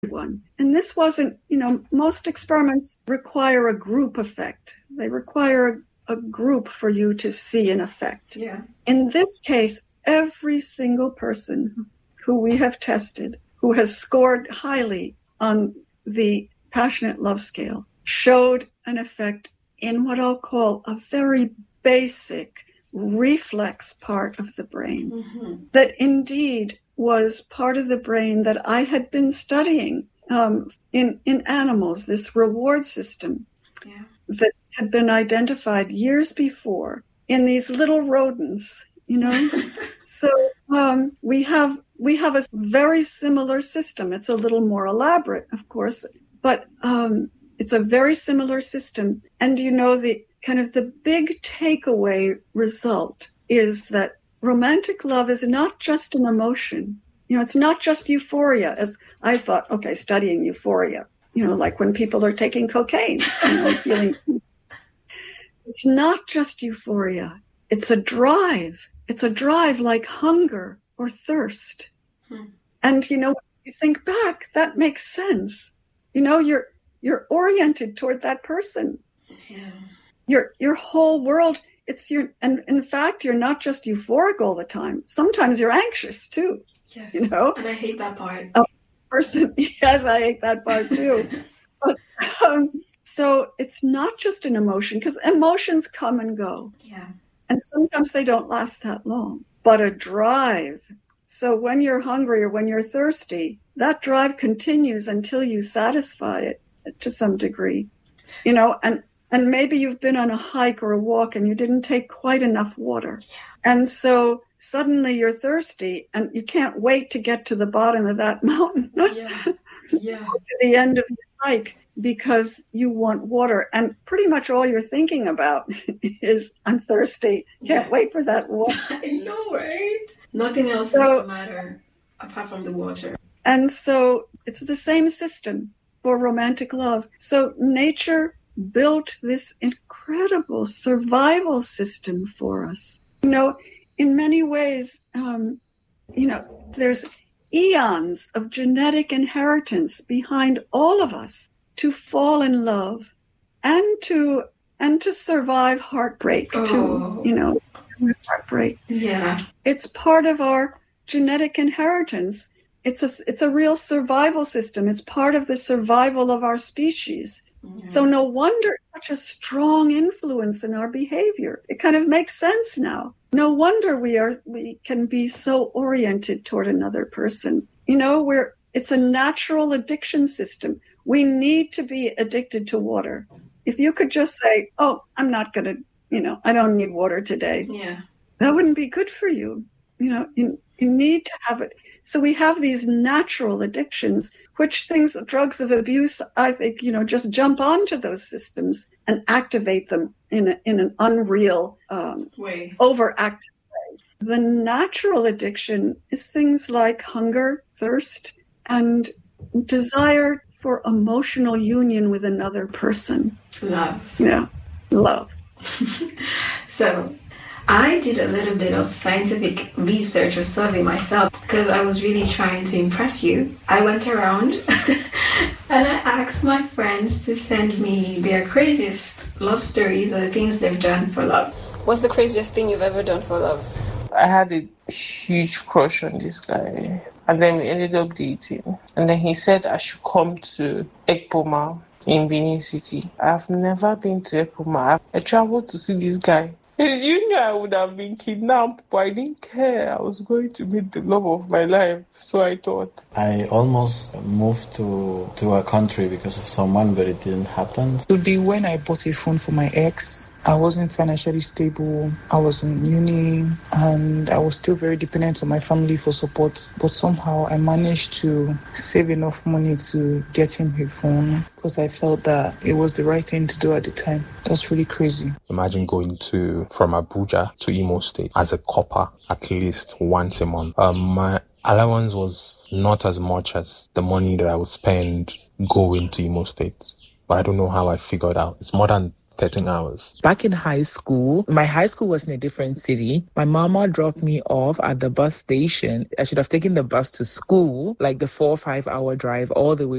one. And this wasn't, most experiments require a group effect. They require a group for you to see an effect. Yeah. In this case, every single person who we have tested, who has scored highly on the passionate love scale, showed an effect in what I'll call a very basic reflex part of the brain, that indeed was part of the brain that I had been studying in animals, this reward system that had been identified years before in these little rodents, So we have a very similar system. It's a little more elaborate, of course, but it's a very similar system. And the kind of the big takeaway result is that romantic love is not just an emotion. It's not just euphoria, as I thought, okay, studying euphoria, like when people are taking cocaine, feeling. It's not just euphoria. It's a drive. It's a drive like hunger or thirst. And, when you think back, that makes sense. You're oriented toward that person. Yeah. Your whole world, and in fact, you're not just euphoric all the time. Sometimes you're anxious too. Yes. And I hate that part. Yes, I hate that part too. But, so it's not just an emotion, because emotions come and go. Yeah. And sometimes they don't last that long, but a drive. So when you're hungry or when you're thirsty, that drive continues until you satisfy it to some degree, and maybe you've been on a hike or a walk and you didn't take quite enough water. Yeah. And so suddenly you're thirsty and you can't wait to get to the bottom of that mountain, to the end of your hike, because you want water. And pretty much all you're thinking about is, I'm thirsty. Can't wait for that water. I know, right? Nothing else seems to matter apart from the water. And so it's the same system for romantic love. So nature built this incredible survival system for us. In many ways, there's eons of genetic inheritance behind all of us to fall in love and to survive heartbreak too, heartbreak. Yeah. It's part of our genetic inheritance. It's a real survival system. It's part of the survival of our species. Mm-hmm. So no wonder such a strong influence in our behavior. It kind of makes sense now. No wonder we can be so oriented toward another person. It's a natural addiction system. We need to be addicted to water. If you could just say, oh, I'm not going to, I don't need water today. Yeah. That wouldn't be good for you. You need to have it. So we have these natural addictions, which drugs of abuse, I think, just jump onto those systems and activate them in an unreal, way. Overactive way. The natural addiction is things like hunger, thirst, and desire for emotional union with another person. Love. Yeah, love. So I did a little bit of scientific research or survey myself because I was really trying to impress you. I went around and I asked my friends to send me their craziest love stories or the things they've done for love. What's the craziest thing you've ever done for love? I had a huge crush on this guy, and then we ended up dating. And then he said I should come to Ekpoma in Benin City. I've never been to Ekpoma. I traveled to see this guy. You knew I would have been kidnapped, but I didn't care. I was going to meet the love of my life, so I thought. I almost moved to a country because of someone, but it didn't happen. It would be when I bought a phone for my ex. I wasn't financially stable. I was in uni, and I was still very dependent on my family for support. But somehow I managed to save enough money to get him a phone because I felt that it was the right thing to do at the time. That's really crazy. Imagine going from Abuja to Imo State as a copper at least once a month. My allowance was not as much as the money that I would spend going to Imo State. But I don't know how I figured out. It's more than 13 hours. Back in high school, my high school was in a different city. My mama dropped me off at the bus station. I should have taken the bus to school, like the 4 or 5 hour drive all the way